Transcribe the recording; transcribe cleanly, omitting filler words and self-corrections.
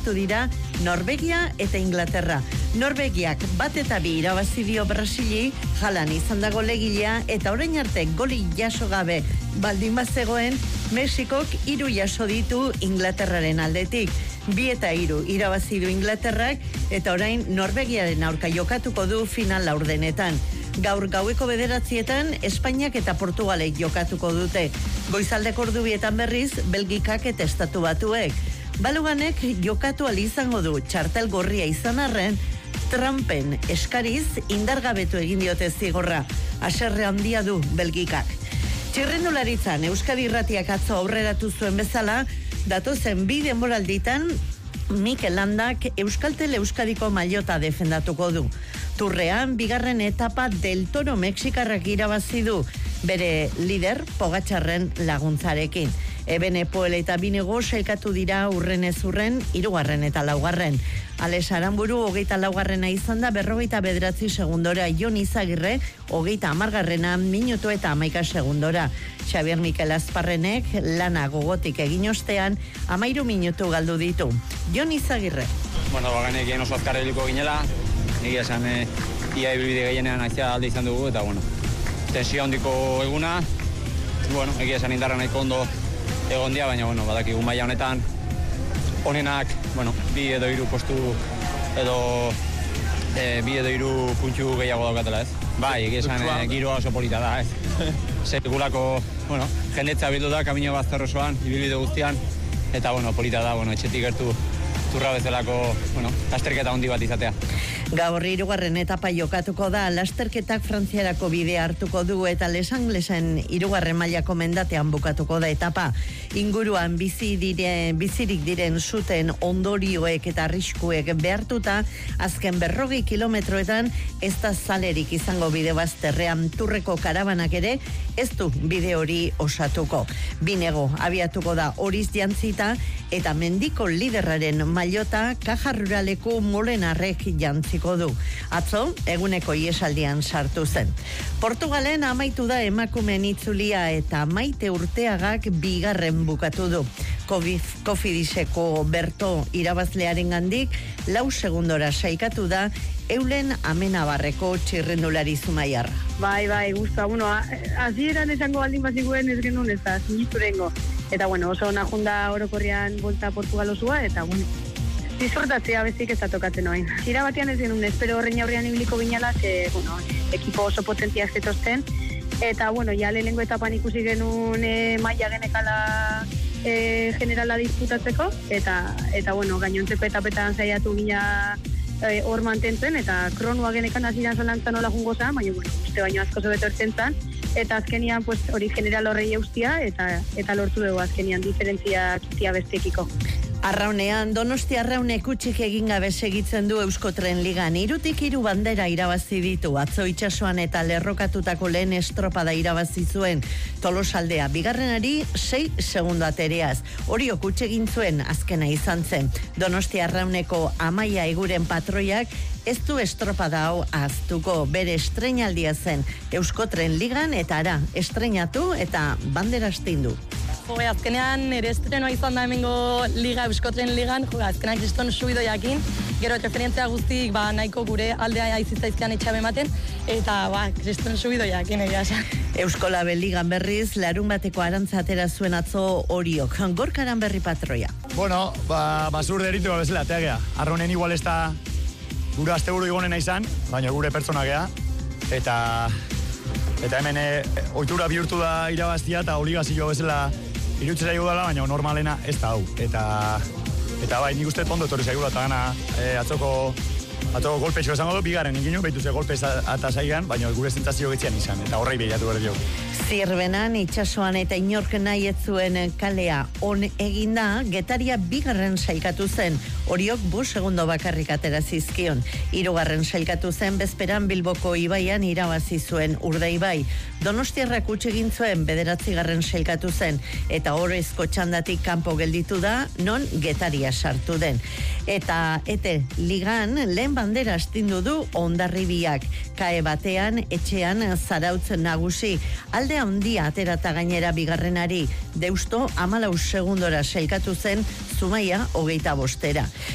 sailkatu dira Norvegia eta Inglaterra. Norvegiak 1-2 irabazi dio Brasili, jalan izan dago legilea eta orain arte goli jaso gabe baldin bazegoen, Mexikok 3 jaso ditu Inglaterraren aldetik. 2-3 irabazi du Inglaterrak eta orain Norvegiaren aurka jokatuko du final laurdenetan. Gaur gaueko 9:00 Espainiak eta Portugalek jokatuko dute. Goizaldeko ordubietan berriz Belgikak eta Estatu Batuek. Baluganek jokatu ahal izango du txartel gorria izan arren, Trumpen eskariz indargabetu egin diote zigorra. Haserre handia du Belgikak. Txirrendularitzan Euskadi Irratiak atzo aurreratu zuen bezala, datozen 2 denboralditan Mikel Landak Euskaltel Euskadiko maillota defendatuko du. Turrean, 2. etapa Del Toro Mexikarrak irabazi du, bere lider Pogačarren laguntzarekin. Ebene Poel eta Binego sailkatu dira urrenez urren, 3. eta 4. Ales Aranburu 24. izan da 49 segundora, Jon Izagirre 30. minutu eta 11 segundora. Xabier Mikel Azparrenek lana gogotik egin ostean 13 minutu galdu ditu. Jon Izagirre. Bueno, baganekien oso azkarra heliko ginela, egia esan ia ibilbide gehienean aizea alde izan dugu, eta bueno, tensio handiko eguna, bueno, egia esan indarra nahiko ondo egon dia, baina bueno, badakigu maila honetan honenak, bueno, 2 edo 3 postu edo 2 edo 3 puntxu gehiago daukatela, ez? Bai, egia esan giroa oso polita da, ez? Sekulako, bueno, jendetza bildu da kamino bazter osoan, ibilbide guztian, eta bueno, polita da, bueno, etxetik gertu turra bezalako, bueno, lasterketa handi bat izatea. Gaur 3. etapa jokatuko da, lasterketak Frantziarako bidea hartuko du eta Les Anglesen 3. mailako mendatean bukatuko da etapa. Inguruan bizirik diren zuten ondorioek eta arriskuek behartuta, azken 40 kilometroetan ez da zalerik izango bide bazterrean. Turreko karabanak ere ez du bide hori osatuko. Binego abiatuko da horiz jantzita eta mendiko liderraren maillota Kaja Ruraleko Molenarrek jantziko du. Atzo, eguneko iesaldian sartu zen. Portugalen amaitu da emakumeen itzulia eta Maite Urteagak 2. bukatu du. Kofidiseko Berto irabazlearen gandik 4 segundora saikatu da Eulen Amenabarreko txirrendulari zumaiarra. Bai, gusta, bueno, hasieran esango baldin baziguen ez genuen ez da, sinisturengo. Eta bueno, oso ona junda orokorrean volta Portugal osua, eta bueno, disfrutatzea bezik ez da tokatzen oain. Tira batean ez genuen, espero horrein aurrean ibiliko binala, bueno, ekipo oso potentia zetozten, eta bueno, ja lehenengo etapan ikusi genuen maila genekala generala disputatzeko, eta bueno, gainontzeko etapetan saiatu gina hor mantentzen, eta kronua genekan hasiran zalantzan hola jungo zan, baina bueno, uste baino asko zobeto ertzen zan, eta azkenian pues, hori general horrei eustia, eta lortu dugu azkenian diferentzia kitia bestekiko. Arraunean, Donosti Arraunek utxik egin gabe segitzen du Euskotren Ligan. 3-3 bandera irabazi ditu. Atzo itsasoan eta lerrokatutako lehen estropada irabazi zuen Tolosaldea. Bigarrenari 6 segundo atereaz. Oriok utxe egin zuen azkena izan zen. Donosti Arrauneko Amaia Eguren patroiak ez du estropada hau ahaztuko. Bere estreinaldia zen Euskotren Ligan eta ara estreinatu eta bandera astindu. Azkenean ere estrenoa izan da hemengo Liga, Euskotren Ligan, azkenean kriston subido jakin, gero referentzia guztik nahiko gure aldea aizitzaizkian etxabe ematen, eta kriston subido jakin egia esan. Euskolabe Ligan berriz, larun bateko arantza atera zuen atzo Oriok. Gorkaran berri patroia. Bueno, basur deritu bezala, teagea. Arronen igual ez da gure asteburu igonena izan, baina gure pertsona gea, eta hemen ohitura bihurtu da irabaztia eta obligazio bezala irutzera dela, baina normalena ez da hau. Eta bai, nik uste ondo etorri zaigula eta gana atzoko golpexo esango du, bigarren inginu, behitu ze golpez eta zaigan, baina gure zentzazio getzian izan, eta horrei behiratu behar dugu. Zirbenan, itsasoan eta inork nahi ez zuen kalea on eginda, Getaria 2. sailkatu zen, Oriok 5 segundo bakarrik atera zizkion. 3. sailkatu zen, bezperan Bilboko ibaian irabazi zuen Urdaibai. Donostiarrak utxe egin zuen 9. sailkatu zen, eta horrezko txandatik kanpo gelditu da, non Getaria sartu den. Eta Ligan, lehen bandera astindu du Hondarribiak. Kae batean, etxean Zarautz nagusi. Alde handia aterata gainera bigarrenari. Deusto 14 segundora sailkatu zen, Zumaia 25.